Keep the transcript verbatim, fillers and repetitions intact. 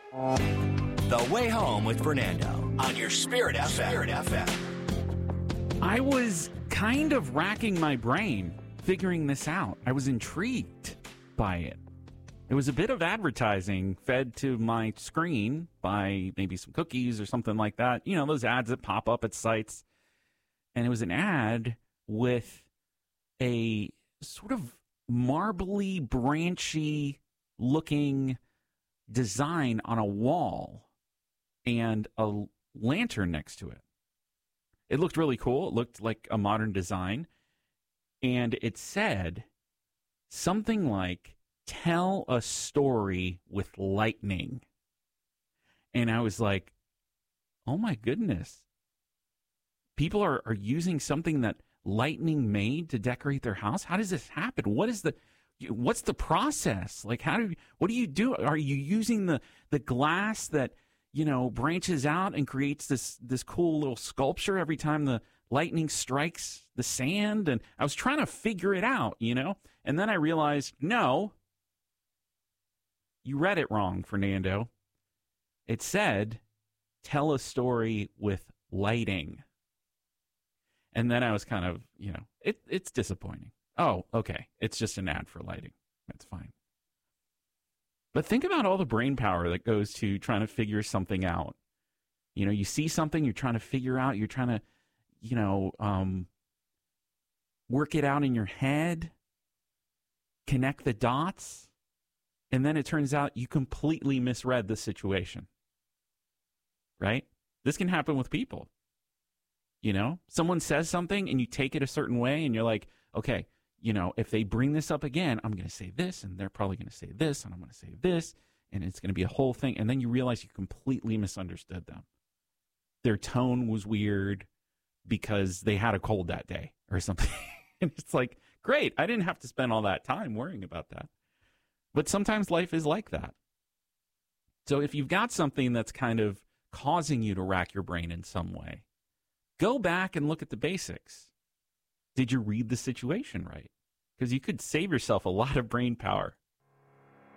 The Way Home with Fernando on your Spirit F M. Spirit F M. I was kind of racking my brain figuring this out. I was intrigued by it. It was a bit of advertising fed to my screen by maybe some cookies or something like that. You know, those ads that pop up at sites. And it was an ad with a sort of marbly, branchy looking design on a wall and a lantern next to it. It looked really cool. It looked like a modern design. And it said something like, tell a story with lightning. And I was like, oh my goodness. People are, are using something that lightning made to decorate their house? How does this happen? What is the what's the process? Like how do what do you do? Are you using the, the glass that, you know, branches out and creates this this cool little sculpture every time the lightning strikes the sand? And I was trying to figure it out, you know? And then I realized, no, you read it wrong, Fernando. It said, tell a story with lighting. And then I was kind of, you know, it, it's disappointing. Oh, okay. It's just an ad for lighting. That's fine. But think about all the brain power that goes to trying to figure something out. You know, you see something, you're trying to figure out, you're trying to, you know, um, work it out in your head, connect the dots. And then it turns out you completely misread the situation, right? This can happen with people. You know, someone says something and you take it a certain way and you're like, okay, you know, if they bring this up again, I'm going to say this and they're probably going to say this and I'm going to say this and it's going to be a whole thing. And then you realize you completely misunderstood them. Their tone was weird because they had a cold that day or something. And it's like, great, I didn't have to spend all that time worrying about that. But sometimes life is like that. So if you've got something that's kind of causing you to rack your brain in some way, go back and look at the basics. Did you read the situation right? Because you could save yourself a lot of brain power